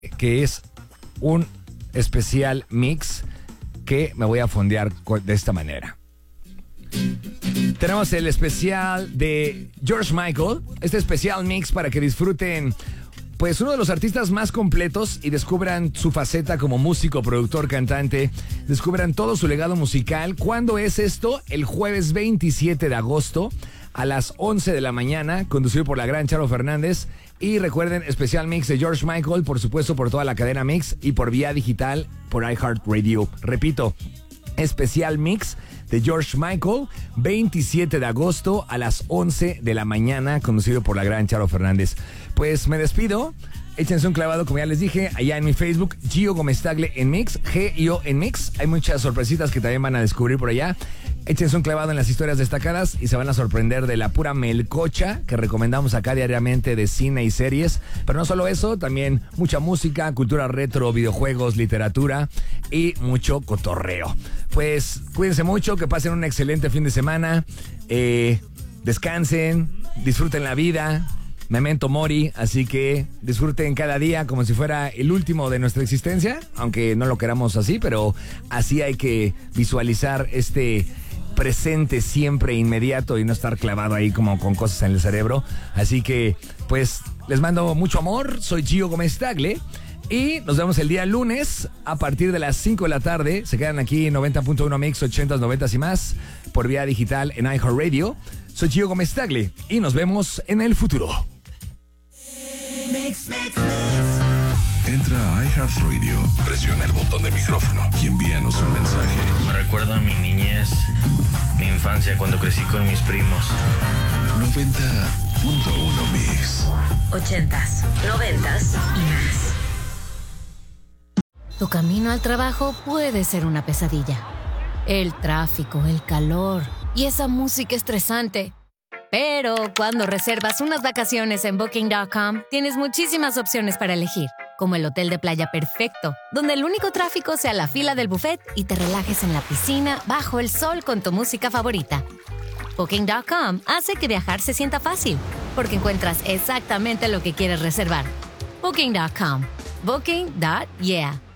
que es un especial mix que me voy a fondear de esta manera. Tenemos el especial de George Michael, este especial mix para que disfruten pues uno de los artistas más completos y descubran su faceta como músico, productor, cantante, descubran todo su legado musical. ¿Cuándo es esto? El jueves 27 de agosto a las 11 de la mañana, conducido por la gran Charo Fernández. Y recuerden, especial mix de George Michael, por supuesto por toda la cadena Mix y por vía digital por iHeartRadio. Repito, especial mix de George Michael, 27 de agosto a las 11 de la mañana, conducido por la gran Charo Fernández. Pues me despido. Échense un clavado, como ya les dije, allá en mi Facebook, Gio Gómez Tagle en Mix, G-I-O en Mix. Hay muchas sorpresitas que también van a descubrir por allá. Échense un clavado en las historias destacadas y se van a sorprender de la pura melcocha que recomendamos acá diariamente de cine y series. Pero no solo eso, también mucha música, cultura retro, videojuegos, literatura y mucho cotorreo. Pues cuídense mucho, que pasen un excelente fin de semana. Descansen, disfruten la vida. Memento mori, así que disfruten cada día como si fuera el último de nuestra existencia, aunque no lo queramos así, pero así hay que visualizar este presente siempre inmediato y no estar clavado ahí como con cosas en el cerebro. Así que, pues, les mando mucho amor. Soy Gio Gómez Tagle y nos vemos el día lunes a partir de las 5 de la tarde. Se quedan aquí 90.1 Mix, 80s, 90s y más por vía digital en iHeartRadio. Soy Gio Gómez Tagle y nos vemos en el futuro. Entra a iHeartRadio, presiona el botón de micrófono y envíanos un mensaje. Me recuerda a mi niñez, mi infancia cuando crecí con mis primos. 90.1 Mix. 80s, 90s y más. Tu camino al trabajo puede ser una pesadilla. El tráfico, el calor y esa música estresante. Pero cuando reservas unas vacaciones en Booking.com, tienes muchísimas opciones para elegir, como el hotel de playa perfecto, donde el único tráfico sea la fila del buffet y te relajes en la piscina bajo el sol con tu música favorita. Booking.com hace que viajar se sienta fácil, porque encuentras exactamente lo que quieres reservar. Booking.com. Booking.yeah.